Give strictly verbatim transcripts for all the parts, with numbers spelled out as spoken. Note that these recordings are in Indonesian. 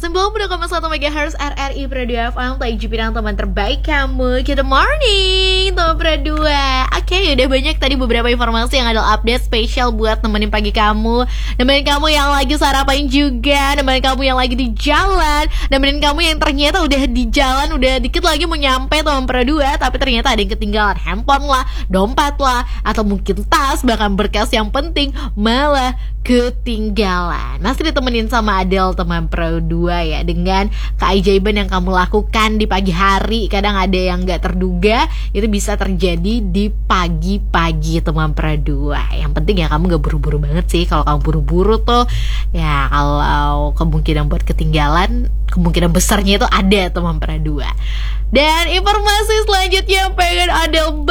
sembilan puluh koma satu megahertz R R I Pro dua F M, Play G P dan teman terbaik kamu. Good morning teman Pro dua. Oke, okay, udah banyak tadi beberapa informasi yang adalah update spesial buat nemenin pagi kamu, nemenin kamu yang lagi sarapan juga, nemenin kamu yang lagi di jalan, nemenin kamu yang ternyata udah di jalan, udah dikit lagi mau nyampe teman Pro dua, tapi ternyata ada yang ketinggalan, handphone lah, dompet lah, atau mungkin tas, bahkan berkas yang penting malah ketinggalan. Masih ditemenin sama Adele teman Pro dua ya, dengan keajaiban yang kamu lakukan di pagi hari. Kadang ada yang gak terduga, itu bisa terjadi di pagi-pagi teman Pro dua. Yang penting ya kamu gak buru-buru banget sih. Kalau kamu buru-buru tuh ya, kalau kemungkinan buat ketinggalan, kemungkinan besarnya itu ada teman Pro dua. Dan informasi selanjutnya pengen Adele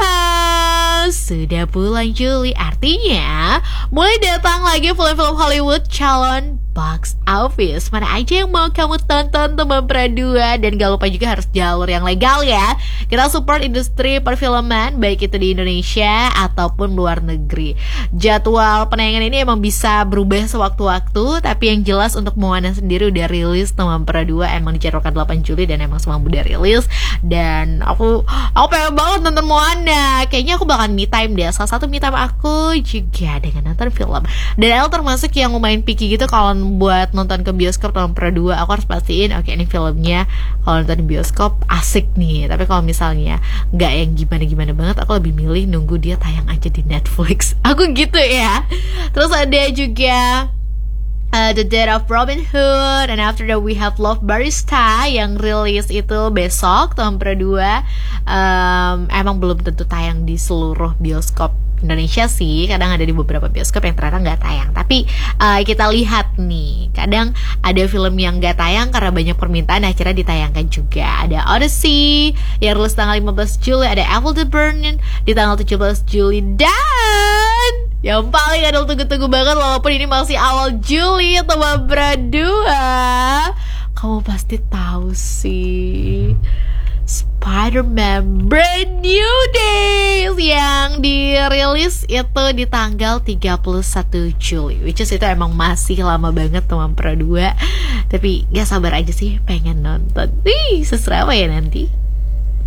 bahas, sudah bulan Juli, artinya mulai datang lagi film-film Hollywood calon box office. Mana aja yang mau kamu tonton teman Pro dua. Dan gak lupa juga harus jalur yang legal ya. Kita support industri perfilman, baik itu di Indonesia ataupun luar negeri. Jadwal penayangan ini emang bisa berubah sewaktu-waktu, tapi yang jelas untuk Moana sendiri udah rilis teman Pro dua. Emang dijadwalkan delapan Juli dan emang semua udah rilis. Dan aku Aku pengen banget nonton Moana. Kayaknya aku bakal me time deh. Salah satu me time aku juga dengan nonton film. Dan aku termasuk yang lumayan picky gitu kalau buat nonton ke bioskop tahun Pro dua. Aku harus pastiin oke okay, ini filmnya kalau nonton di bioskop asik nih. Tapi kalau misalnya nggak yang gimana-gimana banget, aku lebih milih nunggu dia tayang aja di Netflix. Aku gitu ya. Terus ada juga Uh, The Death of Robin Hood, and after that we have Love Barista yang rilis itu besok tahun Pro dua. um, Emang belum tentu tayang di seluruh bioskop Indonesia sih, kadang ada di beberapa bioskop yang ternyata nggak tayang. Tapi uh, kita lihat nih, kadang ada film yang nggak tayang karena banyak permintaan, akhirnya ditayangkan juga. Ada Odyssey yang rilis tanggal lima belas Juli, ada Evil the Burning di tanggal tujuh belas Juli, dan yang paling ada tunggu-tunggu banget walaupun ini masih awal Juli teman Pro dua, kamu pasti tahu sih, Spider-Man Brand New Days yang dirilis itu di tanggal tiga puluh satu Juli, which is itu emang masih lama banget teman Pro dua. Tapi gak sabar aja sih pengen nonton. Ih, seserapa ya nanti.